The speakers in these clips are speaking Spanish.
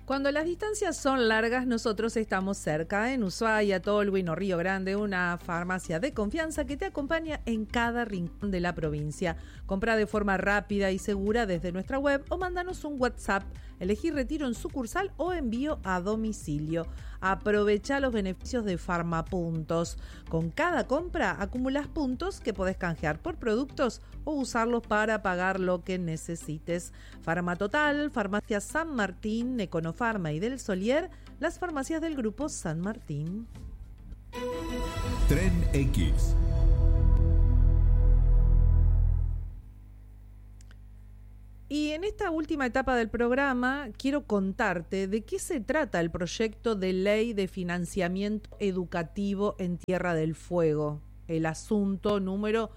Cuando las distancias son largas, nosotros estamos cerca. En Ushuaia, Tolwyn o Río Grande, una farmacia de confianza que te acompaña en cada rincón de la provincia. Compra de forma rápida y segura desde nuestra web o mándanos un WhatsApp. Elegí retiro en sucursal o envío a domicilio. Aprovecha los beneficios de Farmapuntos. Con cada compra acumulas puntos que podés canjear por productos o usarlos para pagar lo que necesites. Farmatotal, Farmacia San Martín, Econofarma y Del Solier, las farmacias del Grupo San Martín. Tren X. Y en esta última etapa del programa quiero contarte de qué se trata el proyecto de ley de financiamiento educativo en Tierra del Fuego, el asunto número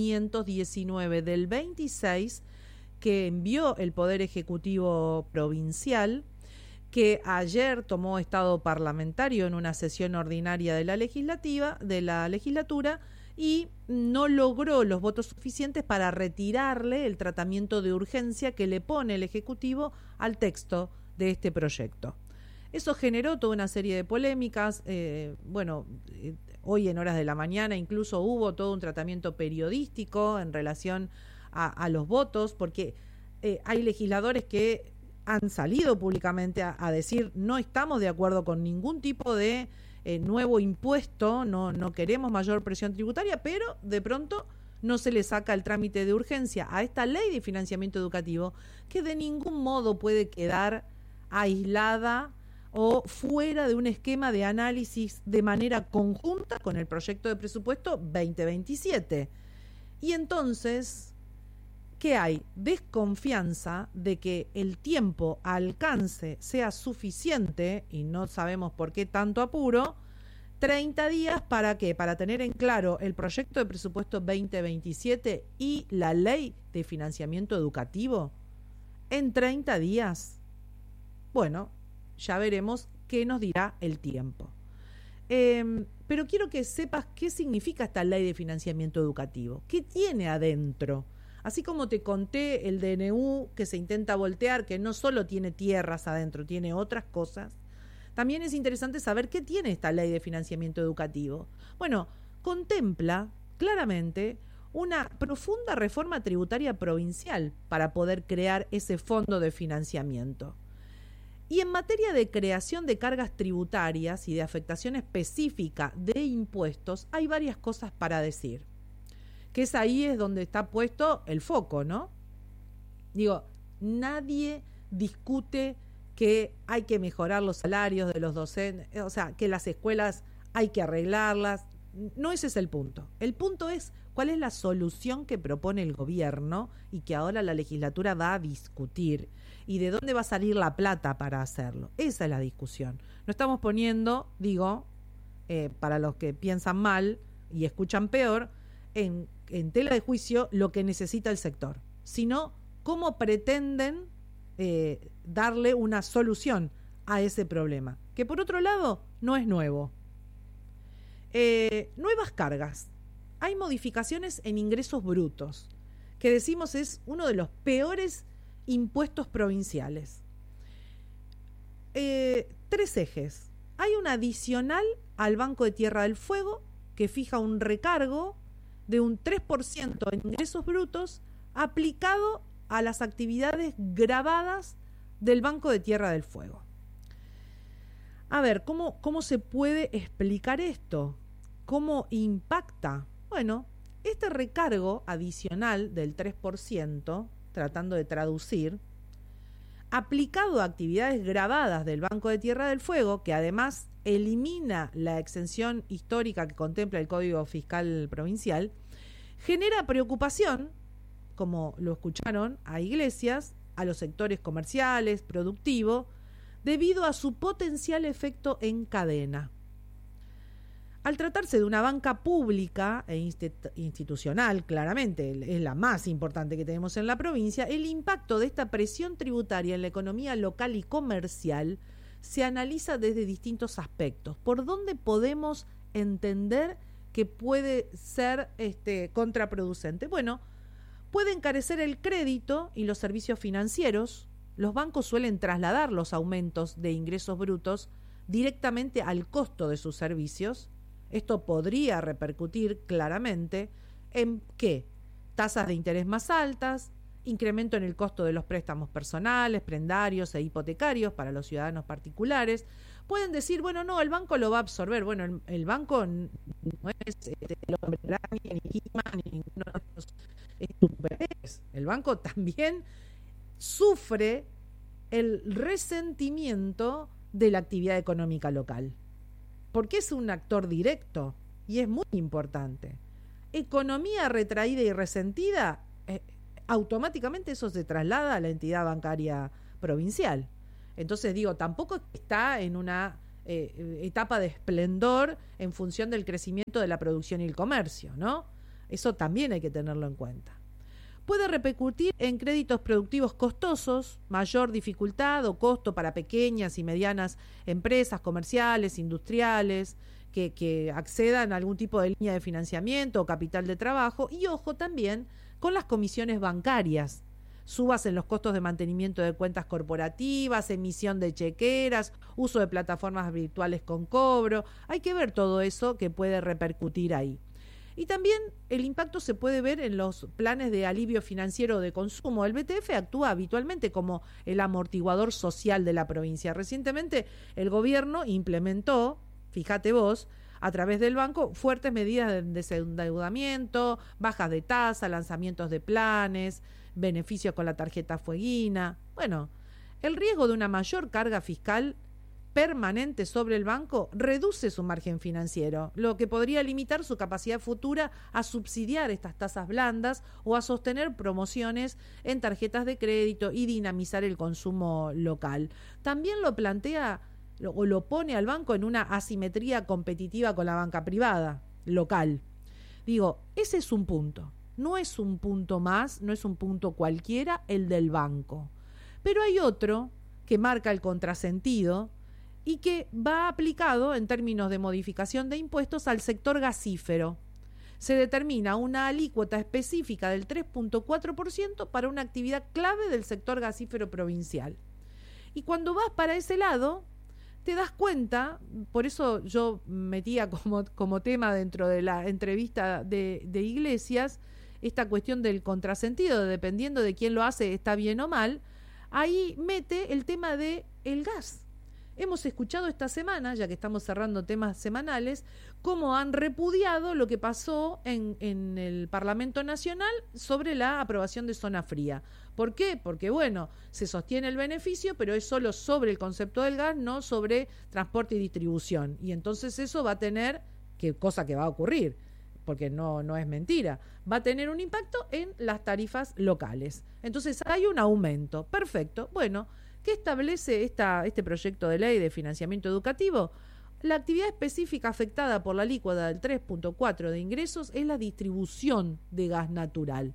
519 del 26 que envió el Poder Ejecutivo Provincial, que ayer tomó estado parlamentario en una sesión ordinaria de la legislatura y no logró los votos suficientes para retirarle el tratamiento de urgencia que le pone el Ejecutivo al texto de este proyecto. Eso generó toda una serie de polémicas. Hoy en horas de la mañana incluso hubo todo un tratamiento periodístico en relación a los votos, porque hay legisladores que han salido públicamente a decir no estamos de acuerdo con ningún tipo de nuevo impuesto, no queremos mayor presión tributaria, pero de pronto no se le saca el trámite de urgencia a esta ley de financiamiento educativo, que de ningún modo puede quedar aislada o fuera de un esquema de análisis de manera conjunta con el proyecto de presupuesto 2027. Y entonces, ¿qué hay? Desconfianza de que el tiempo alcance sea suficiente, y no sabemos por qué tanto apuro. 30 días ¿para qué? Para tener en claro el proyecto de presupuesto 2027 y la ley de financiamiento educativo. En 30 días. Bueno, ya veremos qué nos dirá el tiempo. Pero quiero que sepas qué significa esta ley de financiamiento educativo. ¿Qué tiene adentro? Así como te conté el DNU que se intenta voltear, que no solo tiene tierras adentro, tiene otras cosas, también es interesante saber qué tiene esta ley de financiamiento educativo. Bueno, contempla claramente una profunda reforma tributaria provincial para poder crear ese fondo de financiamiento. Y en materia de creación de cargas tributarias y de afectación específica de impuestos, hay varias cosas para decir. Que ahí es donde está puesto el foco, ¿no? Digo, nadie discute que hay que mejorar los salarios de los docentes, o sea, que las escuelas hay que arreglarlas. No ese es el punto. El punto es cuál es la solución que propone el gobierno y que ahora la legislatura va a discutir. Y de dónde va a salir la plata para hacerlo. Esa es la discusión. No estamos poniendo, para los que piensan mal y escuchan peor, en tela de juicio lo que necesita el sector, sino cómo pretenden darle una solución a ese problema, que por otro lado no es nuevo. Nuevas cargas. Hay modificaciones en ingresos brutos, que decimos es uno de los peores impuestos provinciales. 3 ejes. Hay un adicional al Banco de Tierra del Fuego que fija un recargo de un 3% en ingresos brutos aplicado a las actividades gravadas del Banco de Tierra del Fuego. A ver, ¿cómo se puede explicar esto? ¿Cómo impacta? Bueno, este recargo adicional del 3%, tratando de traducir, aplicado a actividades gravadas del Banco de Tierra del Fuego, que además elimina la exención histórica que contempla el Código Fiscal Provincial, genera preocupación, como lo escucharon, a iglesias, a los sectores comerciales, productivo, debido a su potencial efecto en cadena. Al tratarse de una banca pública e institucional, claramente es la más importante que tenemos en la provincia, el impacto de esta presión tributaria en la economía local y comercial se analiza desde distintos aspectos. ¿Por dónde podemos entender que puede ser contraproducente? Bueno, puede encarecer el crédito y los servicios financieros, los bancos suelen trasladar los aumentos de ingresos brutos directamente al costo de sus servicios. Esto podría repercutir claramente en ¿qué? Tasas de interés más altas, incremento en el costo de los préstamos personales, prendarios e hipotecarios para los ciudadanos particulares. Pueden decir, bueno, no, el banco lo va a absorber. Bueno, el banco no es el hombre araña, ni He-Man, ni ninguno de los superhéroes. El banco también sufre el resentimiento de la actividad económica local, porque es un actor directo y es muy importante. Economía retraída y resentida, automáticamente eso se traslada a la entidad bancaria provincial. Entonces digo, tampoco está en una etapa de esplendor en función del crecimiento de la producción y el comercio, ¿no? Eso también hay que tenerlo en cuenta. Puede repercutir en créditos productivos costosos, mayor dificultad o costo para pequeñas y medianas empresas comerciales, industriales, que accedan a algún tipo de línea de financiamiento o capital de trabajo. Y ojo también con las comisiones bancarias, subas en los costos de mantenimiento de cuentas corporativas, emisión de chequeras, uso de plataformas virtuales con cobro. Hay que ver todo eso que puede repercutir ahí. Y también el impacto se puede ver en los planes de alivio financiero de consumo. El BTF actúa habitualmente como el amortiguador social de la provincia. Recientemente el gobierno implementó, fíjate vos, a través del banco, fuertes medidas de desendeudamiento, bajas de tasa, lanzamientos de planes, beneficios con la tarjeta fueguina. Bueno, el riesgo de una mayor carga fiscal permanente sobre el banco reduce su margen financiero, lo que podría limitar su capacidad futura a subsidiar estas tasas blandas o a sostener promociones en tarjetas de crédito y dinamizar el consumo local. También lo plantea o lo pone al banco en una asimetría competitiva con la banca privada local. Digo, ese es un punto. No es un punto más, no es un punto cualquiera el del banco. Pero hay otro que marca el contrasentido y que va aplicado en términos de modificación de impuestos al sector gasífero. Se determina una alícuota específica del 3.4% para una actividad clave del sector gasífero provincial. Y cuando vas para ese lado, te das cuenta, por eso yo metía como tema dentro de la entrevista de Iglesias, esta cuestión del contrasentido, dependiendo de quién lo hace, está bien o mal, ahí mete el tema del gas. Hemos escuchado esta semana, ya que estamos cerrando temas semanales, cómo han repudiado lo que pasó en el Parlamento Nacional sobre la aprobación de zona fría. ¿Por qué? Porque, bueno, se sostiene el beneficio, pero es solo sobre el concepto del gas, no sobre transporte y distribución. Y entonces eso va a tener, cosa que va a ocurrir, porque no es mentira, va a tener un impacto en las tarifas locales. Entonces hay un aumento. Perfecto. Bueno, ¿qué establece este proyecto de ley de financiamiento educativo? La actividad específica afectada por la alícuota del 3.4 de ingresos es la distribución de gas natural.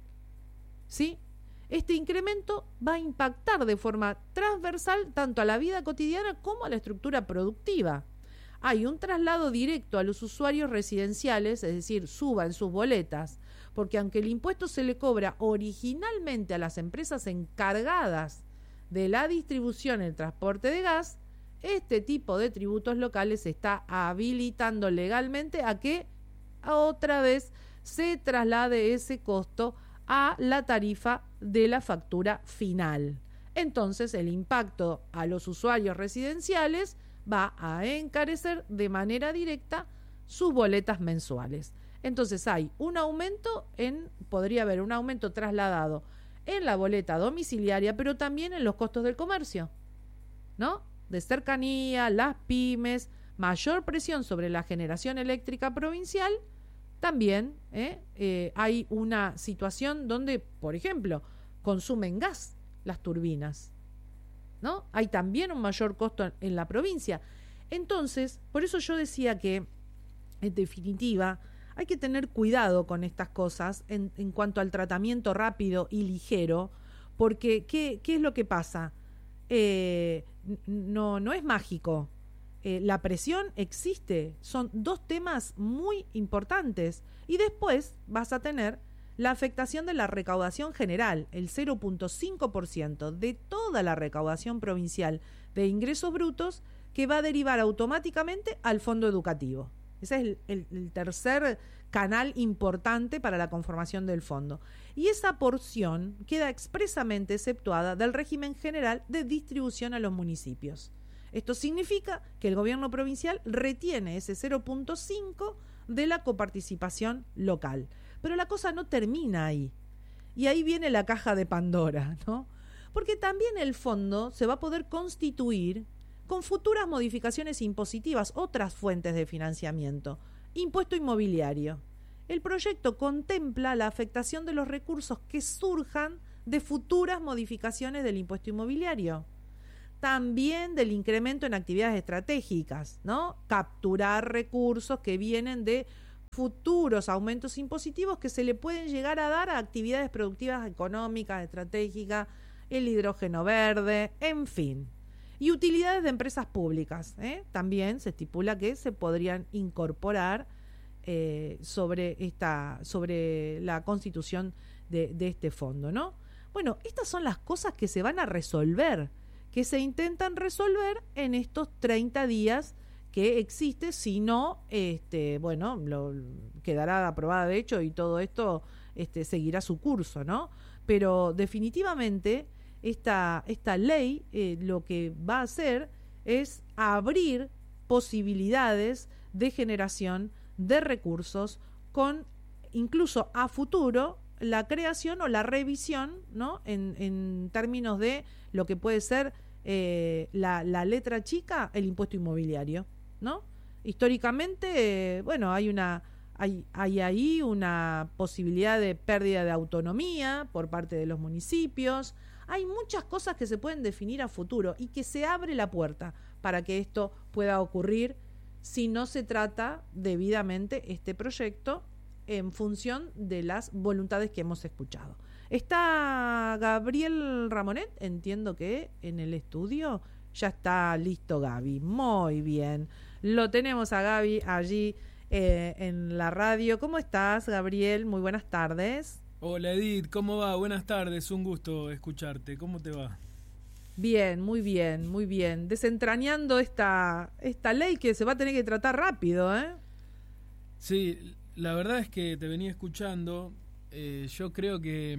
¿Sí? Este incremento va a impactar de forma transversal tanto a la vida cotidiana como a la estructura productiva. Hay un traslado directo a los usuarios residenciales, es decir, suba en sus boletas, porque aunque el impuesto se le cobra originalmente a las empresas encargadas de la distribución y el transporte de gas, este tipo de tributos locales se está habilitando legalmente a que otra vez se traslade ese costo a la tarifa de la factura final. Entonces el impacto a los usuarios residenciales va a encarecer de manera directa sus boletas mensuales. Entonces hay un aumento podría haber un aumento trasladado en la boleta domiciliaria, pero también en los costos del comercio, ¿no? De cercanía, las pymes, mayor presión sobre la generación eléctrica provincial. También hay una situación donde, por ejemplo, consumen gas las turbinas, ¿no? Hay también un mayor costo en la provincia. Entonces, por eso yo decía que, en definitiva, hay que tener cuidado con estas cosas en cuanto al tratamiento rápido y ligero, porque ¿qué es lo que pasa? No es mágico. La presión existe. Son dos temas muy importantes. Y después vas a tener la afectación de la recaudación general, el 0,5% de toda la recaudación provincial de ingresos brutos, que va a derivar automáticamente al fondo educativo. Ese es el tercer canal importante para la conformación del fondo. Y esa porción queda expresamente exceptuada del régimen general de distribución a los municipios. Esto significa que el gobierno provincial retiene ese 0,5% de la coparticipación local. Pero la cosa no termina ahí. Y ahí viene la caja de Pandora, ¿no? Porque también el fondo se va a poder constituir con futuras modificaciones impositivas, otras fuentes de financiamiento. Impuesto inmobiliario. El proyecto contempla la afectación de los recursos que surjan de futuras modificaciones del impuesto inmobiliario. También del incremento en actividades estratégicas, ¿no? Capturar recursos que vienen de futuros aumentos impositivos que se le pueden llegar a dar a actividades productivas económicas, estratégicas, el hidrógeno verde, en fin. Y utilidades de empresas públicas, también se estipula que se podrían incorporar sobre la constitución de este fondo, ¿no? Bueno, estas son las cosas que se van a resolver, que se intentan resolver en estos 30 días que existe, si no, quedará aprobada de hecho y todo esto seguirá su curso, ¿no? Pero definitivamente esta ley lo que va a hacer es abrir posibilidades de generación de recursos con incluso a futuro la creación o la revisión, ¿no? En términos de lo que puede ser la letra chica, el impuesto inmobiliario, ¿no? Históricamente, hay ahí una posibilidad de pérdida de autonomía por parte de los municipios. Hay muchas cosas que se pueden definir a futuro y que se abre la puerta para que esto pueda ocurrir si no se trata debidamente este proyecto en función de las voluntades que hemos escuchado. Está Gabriel Ramonet, entiendo que en el estudio ya está listo Gaby. Muy bien, lo tenemos a Gaby allí en la radio. ¿Cómo estás, Gabriel? Muy buenas tardes. Hola Edith, ¿cómo va? Buenas tardes, un gusto escucharte. ¿Cómo te va? Bien, muy bien, muy bien. Desentrañando esta ley que se va a tener que tratar rápido, ¿eh? Sí, la verdad es que te venía escuchando. Yo creo que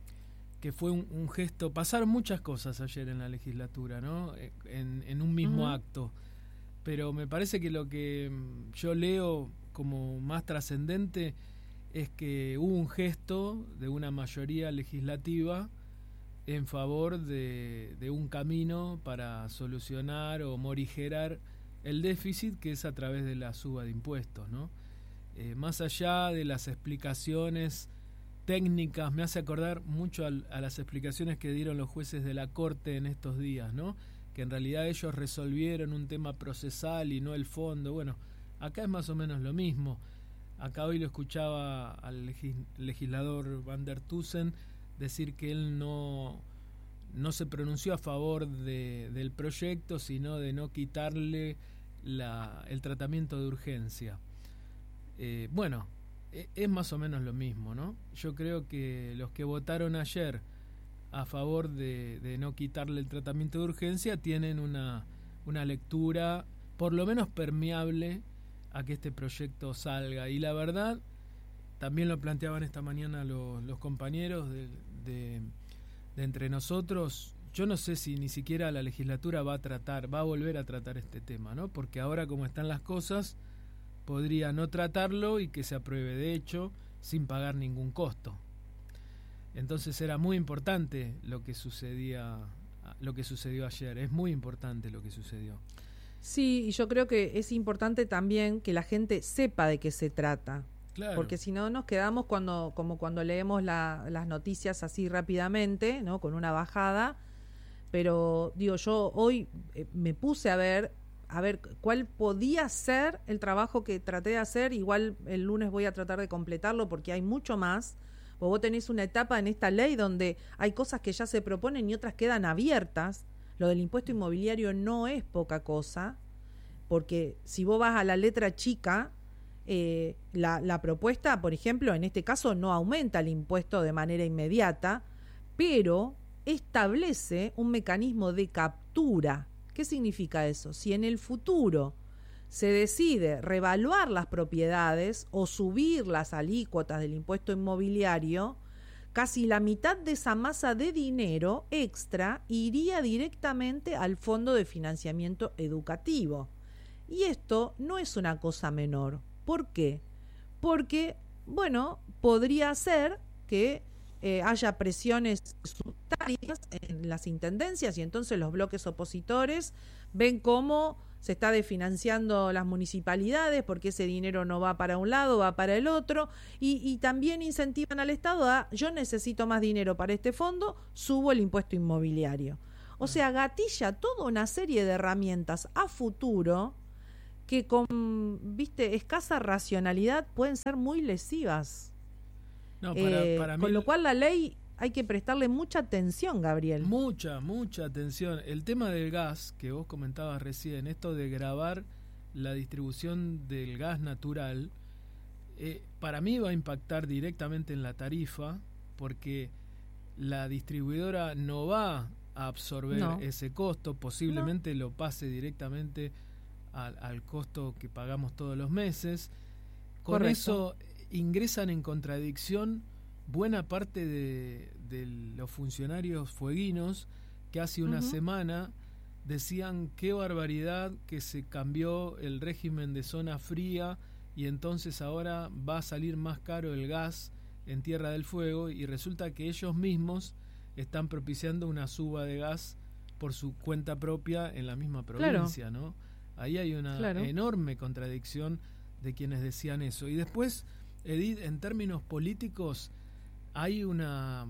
fue un gesto. Pasaron muchas cosas ayer en la legislatura, ¿no? En un mismo acto. Pero me parece que lo que yo leo como más trascendente es que hubo un gesto de una mayoría legislativa en favor de un camino para solucionar o morigerar el déficit, que es a través de la suba de impuestos, ¿no? Más allá de las explicaciones técnicas, me hace acordar mucho a las explicaciones que dieron los jueces de la Corte en estos días, ¿no? Que en realidad ellos resolvieron un tema procesal y no el fondo. Bueno, acá es más o menos lo mismo. Acá hoy lo escuchaba al legislador Van der Tussen decir que él no se pronunció a favor del proyecto, sino de no quitarle el tratamiento de urgencia. Bueno, es más o menos lo mismo, ¿no? Yo creo que los que votaron ayer a favor de no quitarle el tratamiento de urgencia tienen una lectura por lo menos permeable a que este proyecto salga. Y la verdad, también lo planteaban esta mañana los compañeros de entre nosotros. Yo no sé si ni siquiera la legislatura va a volver a tratar este tema, ¿no? Porque ahora, como están las cosas, podría no tratarlo y que se apruebe de hecho sin pagar ningún costo. Entonces era muy importante lo que sucedió ayer. Es muy importante lo que sucedió. Sí, y yo creo que es importante también que la gente sepa de qué se trata. Claro. Porque si no nos quedamos como cuando leemos las noticias así rápidamente, ¿no? Con una bajada. Pero digo, yo hoy me puse a ver cuál podía ser el trabajo que traté de hacer. Igual el lunes voy a tratar de completarlo porque hay mucho más. Vos tenés una etapa en esta ley donde hay cosas que ya se proponen y otras quedan abiertas. Lo del impuesto inmobiliario no es poca cosa, porque si vos vas a la letra chica, la propuesta, por ejemplo, en este caso no aumenta el impuesto de manera inmediata, pero establece un mecanismo de captura. ¿Qué significa eso? Si en el futuro se decide revaluar las propiedades o subir las alícuotas del impuesto inmobiliario, casi la mitad de esa masa de dinero extra iría directamente al Fondo de Financiamiento Educativo. Y esto no es una cosa menor. ¿Por qué? Porque, bueno, podría ser que haya presiones sultarias en las intendencias y entonces los bloques opositores ven cómo se está desfinanciando las municipalidades porque ese dinero no va para un lado, va para el otro, y también incentivan al Estado a: yo necesito más dinero para este fondo, subo el impuesto inmobiliario. O sea, gatilla toda una serie de herramientas a futuro que con, escasa racionalidad pueden ser muy lesivas. No, para mí, con lo cual la ley hay que prestarle mucha atención, Gabriel. Mucha atención. El tema del gas, que vos comentabas recién, esto de gravar la distribución del gas natural, para mí va a impactar directamente en la tarifa, porque la distribuidora no va a absorber ese costo, posiblemente lo pase directamente al costo que pagamos todos los meses. Con eso ingresan en contradicción buena parte de los funcionarios fueguinos que hace una semana decían: qué barbaridad que se cambió el régimen de zona fría y entonces ahora va a salir más caro el gas en Tierra del Fuego, y resulta que ellos mismos están propiciando una suba de gas por su cuenta propia en la misma provincia, ¿no? Ahí hay una enorme contradicción de quienes decían eso. Y después, Edith, en términos políticos, hay un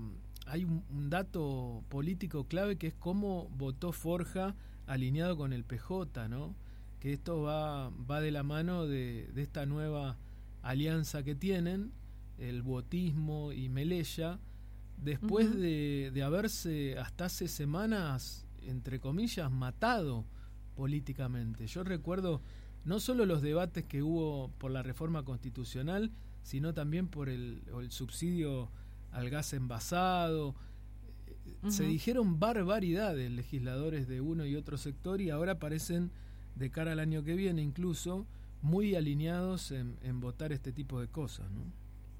dato político clave, que es cómo votó Forja alineado con el PJ, ¿no? Que esto va de la mano de esta nueva alianza que tienen, el botismo y Melella, después de haberse hasta hace semanas, entre comillas, matado políticamente. Yo recuerdo no solo los debates que hubo por la reforma constitucional, sino también por el subsidio al gas envasado. Se dijeron barbaridades legisladores de uno y otro sector, y ahora parecen, de cara al año que viene incluso, muy alineados en votar este tipo de cosas, ¿no?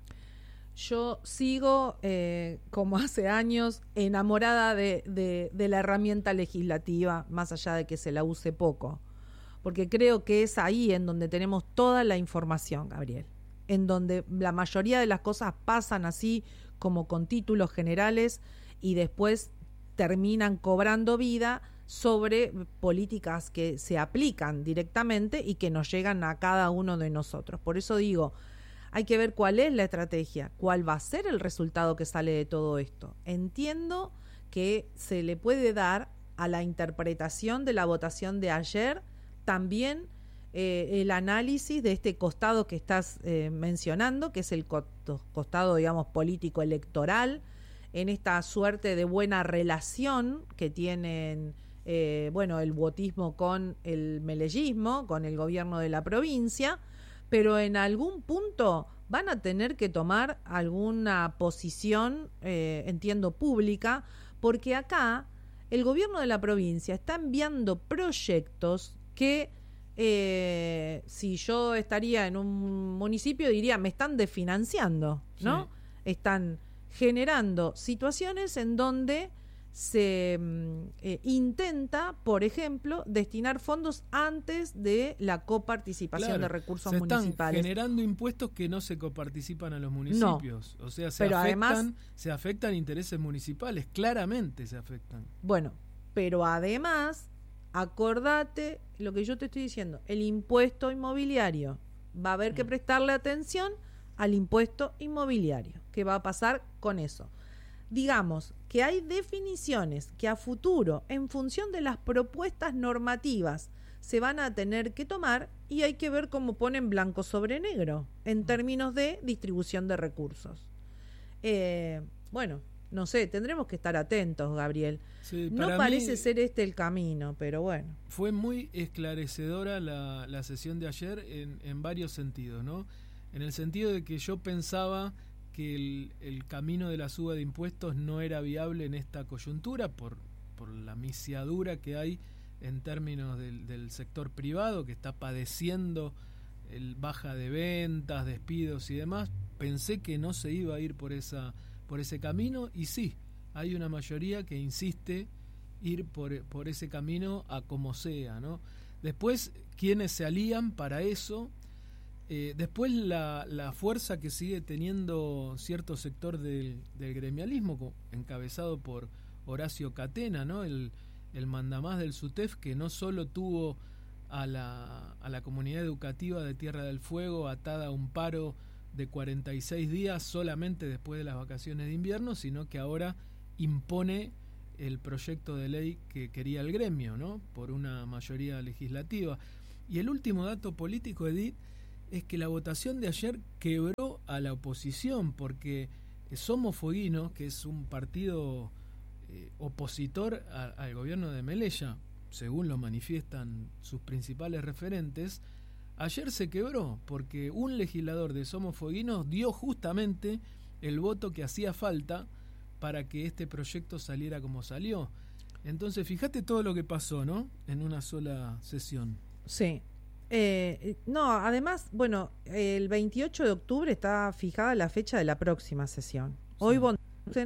Yo sigo, como hace años, enamorada de la herramienta legislativa, más allá de que se la use poco, porque creo que es ahí en donde tenemos toda la información, Gabriel, en donde la mayoría de las cosas pasan así como con títulos generales y después terminan cobrando vida sobre políticas que se aplican directamente y que nos llegan a cada uno de nosotros. Por eso digo, hay que ver cuál es la estrategia, cuál va a ser el resultado que sale de todo esto. Entiendo que se le puede dar a la interpretación de la votación de ayer también el análisis de este costado que estás mencionando, que es el costado, digamos, político electoral, en esta suerte de buena relación que tienen el botismo con el melellismo, con el gobierno de la provincia, pero en algún punto van a tener que tomar alguna posición, entiendo, pública, porque acá el gobierno de la provincia está enviando proyectos que si yo estaría en un municipio diría: me están desfinanciando, ¿no? Sí. Están generando situaciones en donde se intenta, por ejemplo, destinar fondos antes de la coparticipación de recursos municipales. Están generando impuestos que no se coparticipan a los municipios. No, o sea, se afectan intereses municipales, claramente se afectan. Bueno, pero además, acordate lo que yo te estoy diciendo, el impuesto inmobiliario. Va a haber que prestarle atención al impuesto inmobiliario. ¿Qué va a pasar con eso? Digamos que hay definiciones que a futuro, en función de las propuestas normativas, se van a tener que tomar, y hay que ver cómo ponen blanco sobre negro en términos de distribución de recursos. no sé, tendremos que estar atentos, Gabriel. Sí, no parece ser este el camino, pero bueno. Fue muy esclarecedora la sesión de ayer en varios sentidos, ¿no? En el sentido de que yo pensaba que el camino de la suba de impuestos no era viable en esta coyuntura por la misiadura que hay en términos del sector privado, que está padeciendo baja de ventas, despidos y demás. Pensé que no se iba a ir por ese camino, y sí, hay una mayoría que insiste ir por ese camino a como sea, ¿no? Después, ¿quiénes se alían para eso? Después la fuerza que sigue teniendo cierto sector del gremialismo, encabezado por Horacio Catena, ¿no? El mandamás del SUTEF, que no solo tuvo a la comunidad educativa de Tierra del Fuego atada a un paro de 46 días solamente después de las vacaciones de invierno, sino que ahora impone el proyecto de ley que quería el gremio, ¿no? Por una mayoría legislativa. Y el último dato político, Edith, es que la votación de ayer quebró a la oposición, porque Somos Fueguinos, que es un partido opositor al gobierno de Melella, según lo manifiestan sus principales referentes, ayer se quebró porque un legislador de Somos Fueguinos dio justamente el voto que hacía falta para que este proyecto saliera como salió. Entonces, fíjate todo lo que pasó, ¿no? En una sola sesión. Sí. No, además, bueno, el 28 de octubre está fijada la fecha de la próxima sesión. Hoy sí.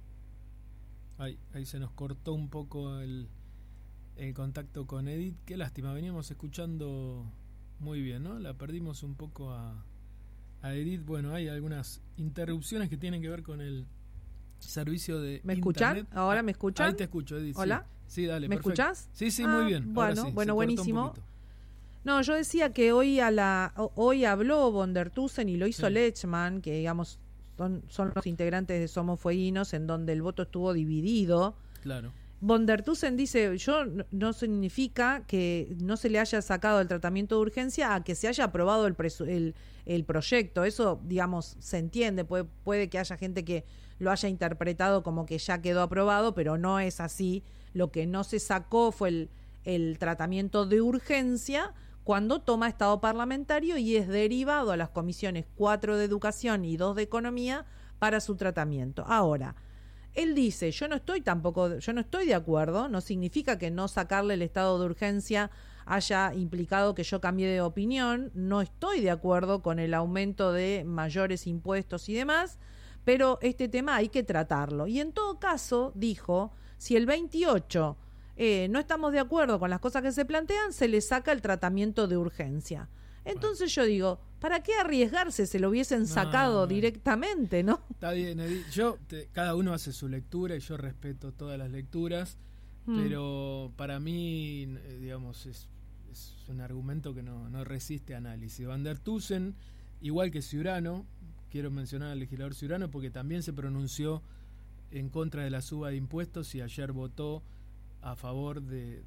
Ahí se nos cortó un poco el contacto con Edith. Qué lástima, veníamos escuchando muy bien, ¿no? La perdimos un poco a Edith. Bueno, hay algunas interrupciones que tienen que ver con el servicio de ¿Me internet. escuchan? ¿Ahora me escuchan? Ahí te escucho, Edith. ¿Hola? Sí, dale, ¿Me perfecto. escuchás? Sí, muy bien. Bueno, sí, bueno, buenísimo. No, yo decía que hoy habló von der Tussen y lo hizo Lechman, que digamos son los integrantes de Somos Fueguinos, en donde el voto estuvo dividido. Claro. Von der Tussen dice, no significa que no se le haya sacado el tratamiento de urgencia a que se haya aprobado el proyecto. Eso, digamos, se entiende. Puede que haya gente que lo haya interpretado como que ya quedó aprobado, pero no es así. Lo que no se sacó fue el tratamiento de urgencia cuando toma estado parlamentario y es derivado a las comisiones 4 de Educación y 2 de Economía para su tratamiento. Ahora, él dice, yo no estoy de acuerdo, no significa que no sacarle el estado de urgencia haya implicado que yo cambie de opinión, no estoy de acuerdo con el aumento de mayores impuestos y demás, pero este tema hay que tratarlo. Y en todo caso, dijo, si el 28 no estamos de acuerdo con las cosas que se plantean, se le saca el tratamiento de urgencia. Entonces yo digo, ¿para qué arriesgarse? Se lo hubiesen sacado directamente, ¿no? Está bien, Edith. Cada uno hace su lectura y yo respeto todas las lecturas, pero para mí, digamos, es un argumento que no resiste análisis. Van der Tussen, igual que Ciurano, quiero mencionar al legislador Ciurano porque también se pronunció en contra de la suba de impuestos y ayer votó a favor de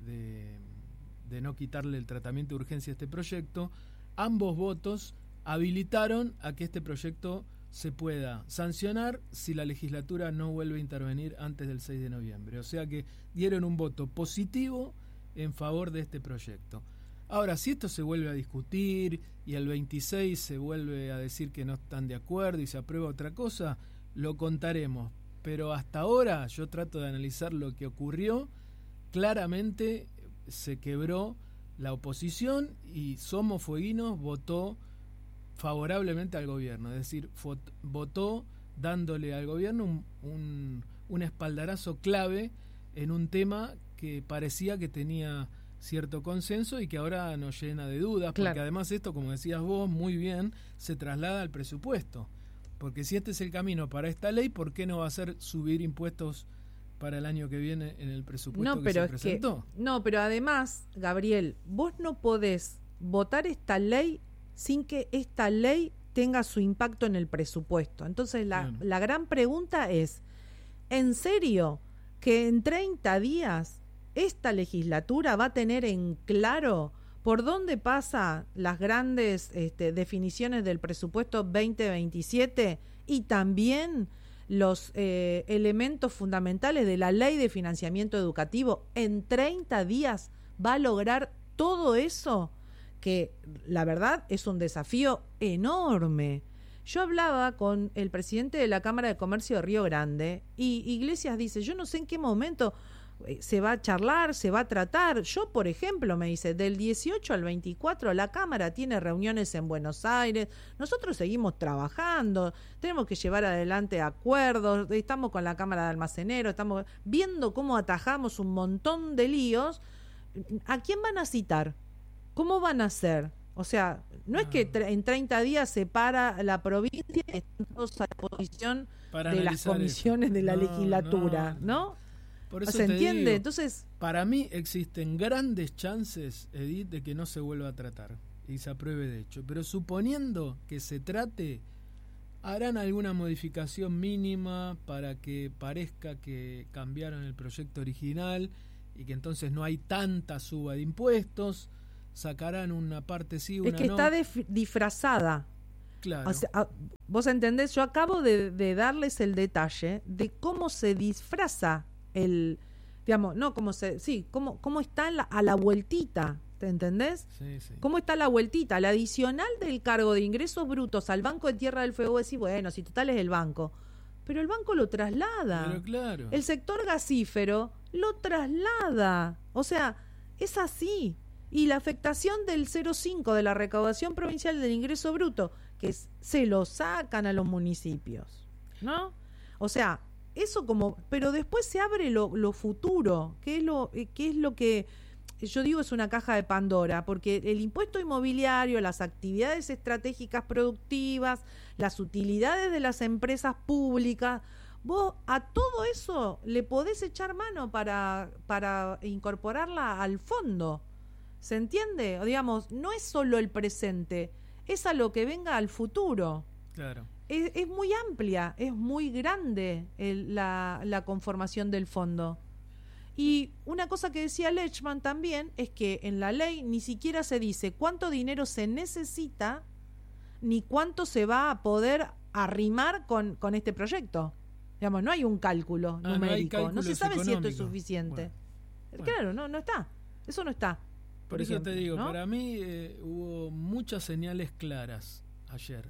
no quitarle el tratamiento de urgencia a este proyecto. Ambos votos habilitaron a que este proyecto se pueda sancionar si la legislatura no vuelve a intervenir antes del 6 de noviembre. O sea que dieron un voto positivo en favor de este proyecto. Ahora, si esto se vuelve a discutir y el 26 se vuelve a decir que no están de acuerdo y se aprueba otra cosa, lo contaremos. Pero hasta ahora yo trato de analizar lo que ocurrió. Claramente se quebró la oposición y Somos Fueguinos votó favorablemente al gobierno, es decir, votó dándole al gobierno un espaldarazo clave en un tema que parecía que tenía cierto consenso y que ahora nos llena de dudas, porque además esto, como decías vos muy bien, se traslada al presupuesto, porque si este es el camino para esta ley, ¿por qué no va a ser subir impuestos para el año que viene en el presupuesto que se presentó? Pero además, Gabriel, vos no podés votar esta ley sin que esta ley tenga su impacto en el presupuesto. Entonces, la gran pregunta es, ¿en serio que en 30 días esta legislatura va a tener en claro por dónde pasan las grandes definiciones del presupuesto 2027 y también los elementos fundamentales de la ley de financiamiento educativo, en 30 días va a lograr todo eso, que la verdad es un desafío enorme. Yo hablaba con el presidente de la Cámara de Comercio de Río Grande y Iglesias dice, yo no sé en qué momento se va a charlar, se va a tratar. Yo, por ejemplo, me dice, del 18 al 24 la Cámara tiene reuniones en Buenos Aires, nosotros seguimos trabajando, tenemos que llevar adelante acuerdos, estamos con la Cámara de Almaceneros, estamos viendo cómo atajamos un montón de líos. ¿A quién van a citar? ¿Cómo van a hacer? O sea, no es que en 30 días se para la provincia y están todos a disposición de las comisiones de la legislatura, ¿no? Por eso ¿Se entiende? digo, entonces, para mí existen grandes chances, Edith, de que no se vuelva a tratar y se apruebe de hecho. Pero suponiendo que se trate, harán alguna modificación mínima para que parezca que cambiaron el proyecto original y que entonces no hay tanta suba de impuestos, sacarán una parte sí, una no. Es que está disfrazada. Claro. O sea, vos entendés, yo acabo de darles el detalle de cómo se disfraza digamos, no, cómo está a la vueltita, ¿te entendés? Sí, sí. ¿Cómo está la vueltita? La adicional del cargo de ingresos brutos al Banco de Tierra del Fuego, decís, bueno, si total es el banco, pero el banco lo traslada. Pero claro. El sector gasífero lo traslada. O sea, es así. Y la afectación del 0,5 de la recaudación provincial del ingreso bruto, que se lo sacan a los municipios, ¿no? O sea, eso pero después se abre lo futuro, que es lo que yo digo es una caja de Pandora, porque el impuesto inmobiliario, las actividades estratégicas productivas, las utilidades de las empresas públicas, vos a todo eso le podés echar mano para incorporarla al fondo. ¿Se entiende? O digamos, no es solo el presente, es a lo que venga al futuro. Claro. Es muy amplia, es muy grande la conformación del fondo. Y una cosa que decía Lechman también es que en la ley ni siquiera se dice cuánto dinero se necesita ni cuánto se va a poder arrimar con este proyecto. Digamos, no hay un cálculo numérico, no se sabe si esto es suficiente. Bueno. Claro, no está. Eso no está. Por eso ejemplo, te digo, ¿no? Para mí hubo muchas señales claras ayer.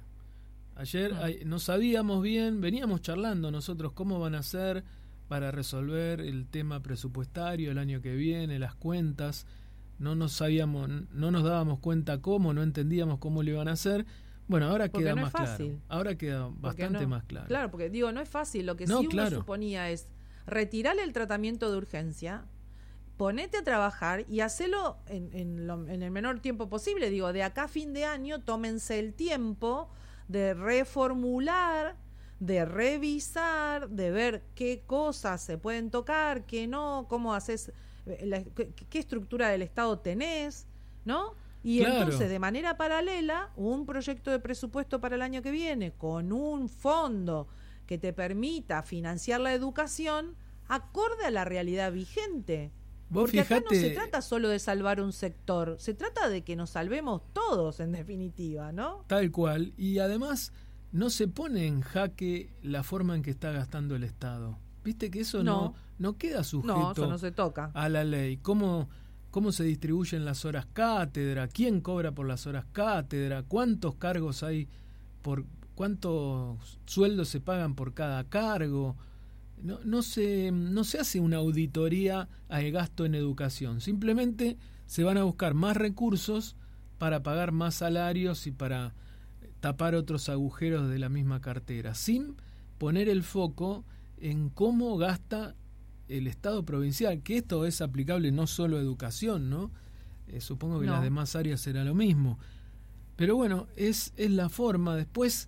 Ayer no sabíamos bien, veníamos charlando nosotros cómo van a hacer para resolver el tema presupuestario el año que viene, las cuentas, no nos dábamos cuenta cómo, no entendíamos cómo lo iban a hacer. Bueno, ahora porque queda más claro. Ahora queda bastante más claro. Claro, porque digo, no es fácil, lo que sí uno suponía es retirarle el tratamiento de urgencia, ponete a trabajar y hacelo en el menor tiempo posible. Digo, de acá a fin de año, tómense el tiempo de reformular, de revisar, de ver qué cosas se pueden tocar, qué no, cómo haces, qué estructura del Estado tenés, ¿no? Y entonces, de manera paralela, un proyecto de presupuesto para el año que viene con un fondo que te permita financiar la educación acorde a la realidad vigente. Porque acá no se trata solo de salvar un sector, se trata de que nos salvemos todos, en definitiva, ¿no? Tal cual. Y además no se pone en jaque la forma en que está gastando el Estado. Viste que eso no queda sujeto eso no se toca a la ley. ¿Cómo se distribuyen las horas cátedra? ¿Quién cobra por las horas cátedra? ¿Cuántos cargos hay? ¿Cuántos sueldos se pagan por cada cargo? No se hace una auditoría al gasto en educación. Simplemente se van a buscar más recursos para pagar más salarios y para tapar otros agujeros de la misma cartera, sin poner el foco en cómo gasta el Estado provincial, que esto es aplicable no solo a educación, ¿no? Supongo que en las demás áreas será lo mismo. Pero bueno, es la forma. Después,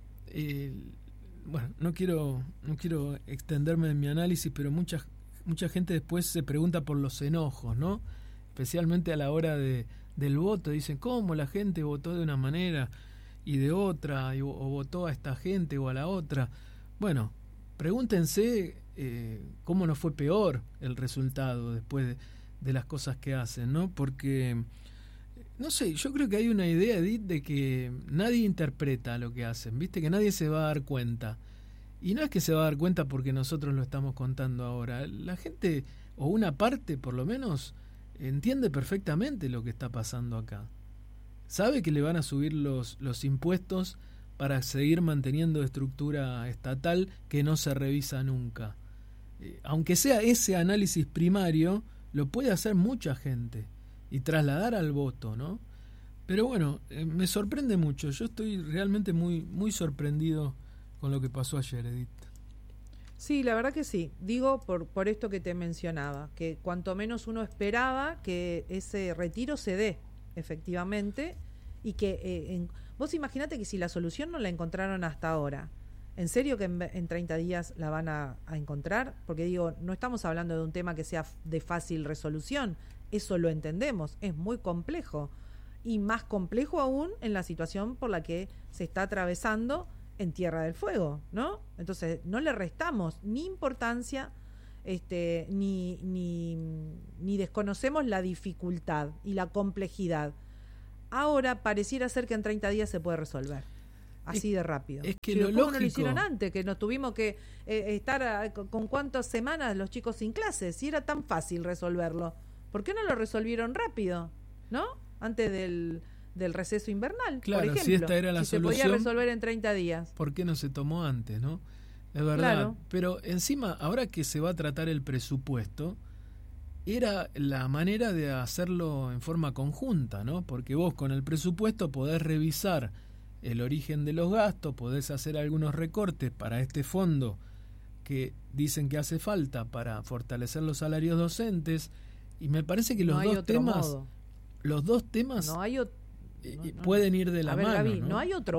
bueno, no quiero extenderme en mi análisis, pero mucha gente después se pregunta por los enojos, ¿no? Especialmente a la hora del voto. Dicen, ¿cómo la gente votó de una manera y de otra? O votó a esta gente o a la otra. Bueno, pregúntense cómo no fue peor el resultado después de las cosas que hacen, ¿no? Porque, no sé, yo creo que hay una idea, Edith, de que nadie interpreta lo que hacen, ¿viste? Que nadie se va a dar cuenta. Y no es que se va a dar cuenta porque nosotros lo estamos contando ahora. La gente, o una parte por lo menos, entiende perfectamente lo que está pasando acá. Sabe que le van a subir los impuestos para seguir manteniendo estructura estatal que no se revisa nunca. Aunque sea ese análisis primario, lo puede hacer mucha gente y trasladar al voto, ¿no? Pero bueno, me sorprende mucho. Yo estoy realmente muy sorprendido con lo que pasó ayer, Edith. Sí, la verdad que sí. Digo por esto que te mencionaba, que cuanto menos uno esperaba que ese retiro se dé, efectivamente, y que vos imaginate que si la solución no la encontraron hasta ahora, ¿en serio que en 30 días la van a encontrar? Porque digo, no estamos hablando de un tema que sea de fácil resolución, eso lo entendemos, es muy complejo, y más complejo aún en la situación por la que se está atravesando en Tierra del Fuego, ¿no? Entonces no le restamos ni importancia ni desconocemos la dificultad y la complejidad. Ahora pareciera ser que en 30 días se puede resolver así de rápido. Es que si lo lógico, no lo hicieron antes, que nos tuvimos que estar con cuántas semanas los chicos sin clases, si era tan fácil resolverlo. ¿Por qué no lo resolvieron rápido? ¿No? Antes del receso invernal, claro, por ejemplo. Si esta era la solución, se podía resolver en 30 días. ¿Por qué no se tomó antes, no? Es verdad. Claro. Pero encima, ahora que se va a tratar el presupuesto, era la manera de hacerlo en forma conjunta, ¿no? Porque vos con el presupuesto podés revisar el origen de los gastos, podés hacer algunos recortes para este fondo que dicen que hace falta para fortalecer los salarios docentes, y me parece que los dos temas no hay pueden ir de la mano. Gaby, ¿no? No hay otro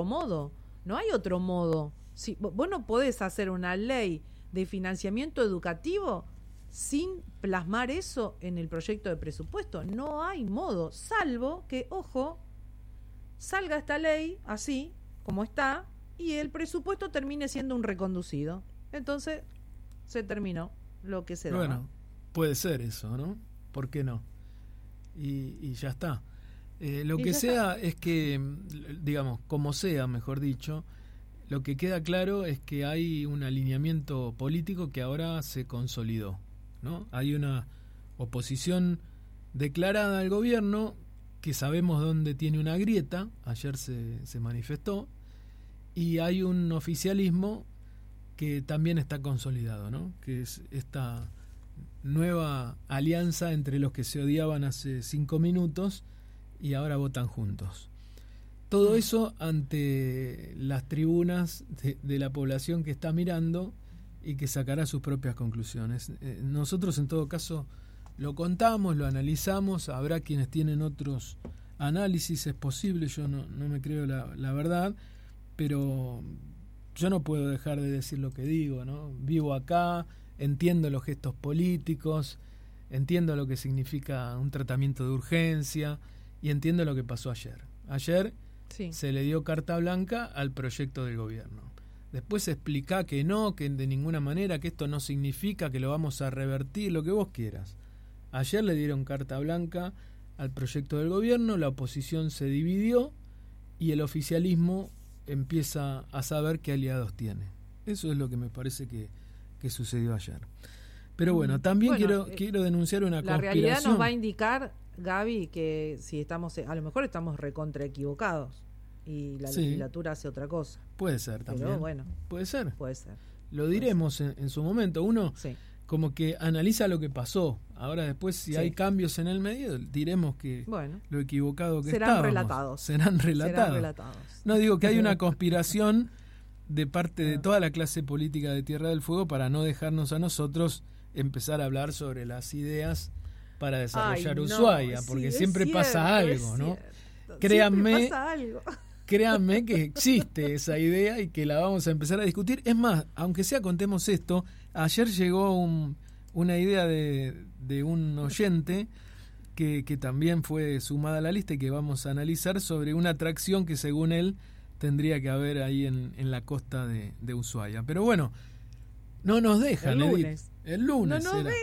modo. Si vos no podés hacer una ley de financiamiento educativo sin plasmar eso en el proyecto de presupuesto. No hay modo, salvo que, ojo, salga esta ley así como está y el presupuesto termine siendo un reconducido. Entonces se terminó lo que se daba. Bueno, puede ser eso, ¿no? ¿Por qué no? Y ya está. Lo que sea es que, digamos, como sea, mejor dicho, lo que queda claro es que hay un alineamiento político que ahora se consolidó, ¿no? Hay una oposición declarada al gobierno que sabemos dónde tiene una grieta, ayer se manifestó, y hay un oficialismo que también está consolidado, ¿no? Que es esta nueva alianza entre los que se odiaban hace 5 minutos y ahora votan juntos. Todo eso ante las tribunas de la población que está mirando y que sacará sus propias conclusiones. Nosotros en todo caso lo contamos, lo analizamos, habrá quienes tienen otros análisis, es posible, yo no me creo la verdad, pero yo no puedo dejar de decir lo que digo, ¿no? Vivo acá, entiendo los gestos políticos, entiendo lo que significa un tratamiento de urgencia y entiendo lo que pasó ayer. Ayer se le dio carta blanca al proyecto del gobierno. Después explica que no, que de ninguna manera, que esto no significa que lo vamos a revertir, lo que vos quieras. Ayer le dieron carta blanca al proyecto del gobierno, la oposición se dividió y el oficialismo empieza a saber qué aliados tiene. Eso es lo que me parece que sucedió ayer. Pero bueno, también quiero denunciar una conspiración. La realidad nos va a indicar, Gaby, que si estamos, a lo mejor estamos recontra equivocados y la legislatura hace otra cosa. Puede ser también. Pero bueno, puede ser. Lo puede diremos ser. En su momento. Uno como que analiza lo que pasó. Ahora después, si hay cambios en el medio, diremos que lo equivocado que serán estábamos. Serán relatados. No, digo que hay una conspiración de parte de toda la clase política de Tierra del Fuego para no dejarnos a nosotros empezar a hablar sobre las ideas para desarrollar Ushuaia, porque siempre pasa algo, ¿no? Créanme, créanme que existe esa idea y que la vamos a empezar a discutir. Es más, aunque sea contemos esto, ayer llegó una idea de un oyente que también fue sumada a la lista y que vamos a analizar sobre una atracción que según él tendría que haber ahí en la costa de Ushuaia. Pero bueno, no nos dejan. El lunes.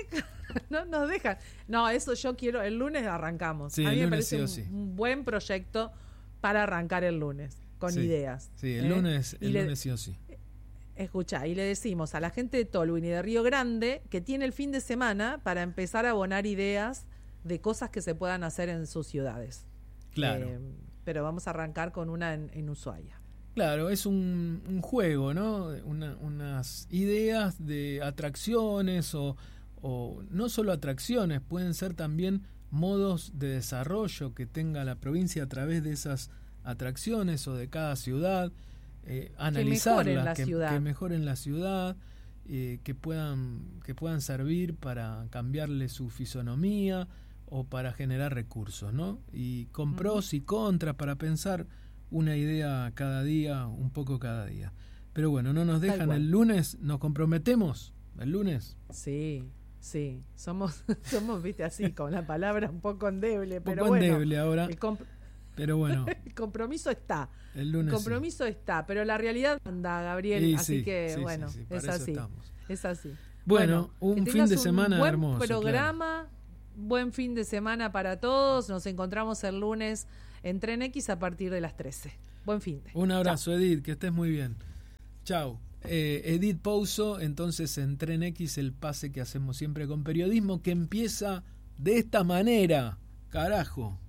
No nos dejan. No, eso yo quiero. El lunes arrancamos. Sí, a mí me parece un buen proyecto para arrancar el lunes con ideas. Sí, el lunes sí o sí. Escuchá, y le decimos a la gente de Tolwyn y de Río Grande que tiene el fin de semana para empezar a abonar ideas de cosas que se puedan hacer en sus ciudades. Claro. Pero vamos a arrancar con una en Ushuaia. Claro, es un juego, ¿no? Unas ideas de atracciones o no solo atracciones, pueden ser también modos de desarrollo que tenga la provincia a través de esas atracciones o de cada ciudad, analizarlas, que mejoren la ciudad, que puedan servir para cambiarle su fisonomía o para generar recursos, ¿no? Y con pros y contras para pensar una idea cada día, un poco cada día. Pero bueno, no nos dejan el lunes, nos comprometemos el lunes. Sí, somos viste así, con la palabra un poco endeble, pero bueno. Endeble ahora. Pero bueno. El compromiso está. El lunes. El compromiso está, pero la realidad anda, Gabriel, sí, así que sí, bueno, sí, es así. Es así. Bueno, un fin de semana buen hermoso. Buen programa, buen fin de semana para todos. Nos encontramos el lunes en Tren X a partir de las 13. Buen fin de. Un abrazo, Chau. Edith, que estés muy bien. Chau. Edith Pouso, entonces en Tren X, el pase que hacemos siempre con periodismo, que empieza de esta manera. Carajo.